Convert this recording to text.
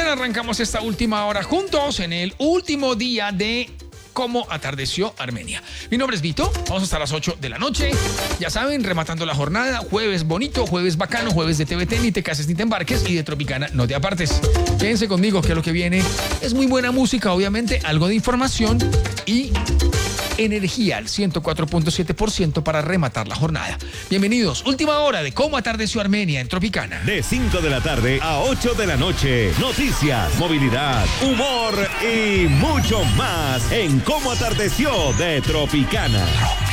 arrancamos esta última hora juntos en el último día de Cómo atardeció Armenia. Mi nombre es Vito, vamos hasta las 8 de la noche. Ya saben, rematando la jornada, jueves bonito, jueves bacano, jueves de TVT, ni te cases ni te embarques, y de Tropicana no te apartes. Quédense conmigo que lo que viene es muy buena música, obviamente, algo de información y energía al 104.7% para rematar la jornada. Bienvenidos, última hora de Cómo atardeció Armenia en Tropicana. De 5 de la tarde a 8 de la noche. Noticias, movilidad, humor y mucho más en Cómo atardeció de Tropicana.